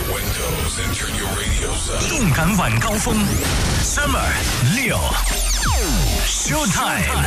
windows and turn your radios up. 动感晚高峰 Summer 6 Showtime。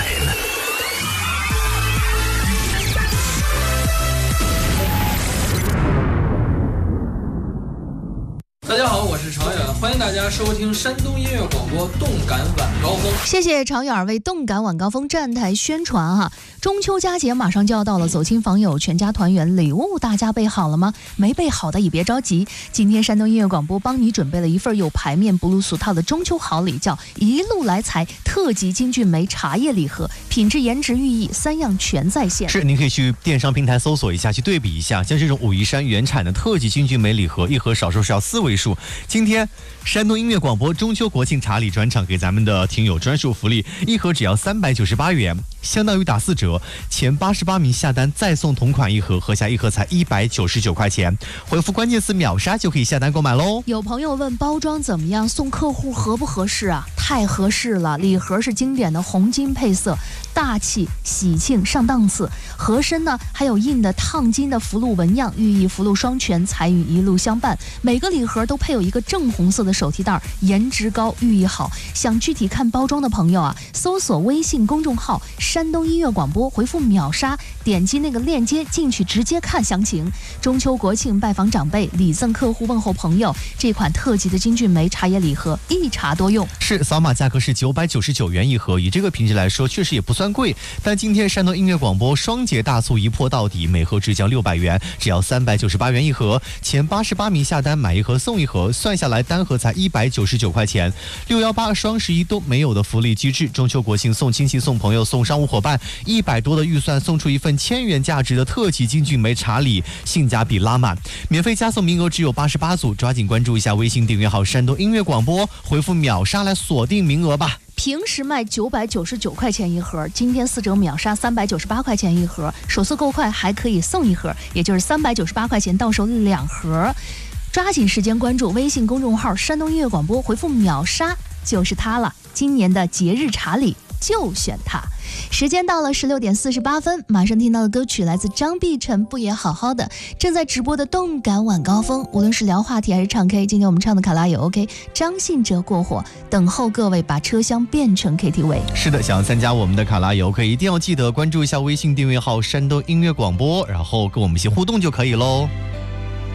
大家好，我是常远，欢迎大家收听山东音乐广播动感晚高峰。 谢谢常远为动感晚高峰站台宣传哈。中秋佳节马上就要到了，走亲访友，全家团圆，礼物大家备好了吗？没备好的也别着急，今天山东音乐广播帮你准备了一份有牌面不露俗套的中秋好礼，叫一路来财特级金骏眉茶叶礼盒，品质、颜值、寓意三样全在线。 是，您可以去电商平台搜索一下，去对比一下，像这种武夷山原产的特级金骏眉礼盒，一盒少说是要4位数。今天山东音乐广播中秋国庆茶礼专场给咱们的听友专属福利，一盒只要398元，相当于打4折，前88名下单再送同款一盒，合下一盒才199块钱。回复关键词秒杀就可以下单购买喽。 有朋友问包装怎么样，送客户合不合适啊？太合适了，礼盒是经典的红金配色，大气喜庆上档次，盒身呢还有印的烫金的福禄纹样，寓意福禄双全，财运一路相伴。每个礼盒都配有一个正红色的手提袋，颜值高，寓意好。想具体看包装的朋友啊，搜索微信公众号山东音乐广播，回复秒杀，点击那个链接进去直接看详情。中秋国庆拜访长辈，礼赠客户，问候朋友，这款特级的金骏眉茶叶礼盒一茶多用。 是，扫码价格是999元一盒，以这个品质来说确实也不算贵，但今天山东音乐广播双节大促一破到底，每盒只交600元，只要398元一盒，前88名下单买一盒送一盒，算下来单盒才199块钱。618双11都没有的福利机制，中秋国庆送亲戚送朋友送商务伙伴，100多的预算送出一份1000元价值的特级金骏眉茶礼，性价比拉满，免费加送名额只有88组，抓紧关注一下微信订阅号山东音乐广播，回复秒杀来锁定名额吧。 平时卖999块钱一盒，今天4折秒杀398块钱一盒，首次购快还可以送一盒，也就是398块钱到手2盒。抓紧时间关注微信公众号山东音乐广播，回复秒杀就是它了，今年的节日茶礼就选它。时间到了16点48分，马上听到的歌曲来自张碧晨，不也好好的。正在直播的动感晚高峰，无论是聊话题还是唱 K， 今天我们唱的卡拉也 OK。张信哲过火，等候各位把车厢变成 KTV。 是的，想要参加我们的卡拉也 OK， 一定要记得关注一下微信订阅号山东音乐广播，然后跟我们一起互动就可以喽。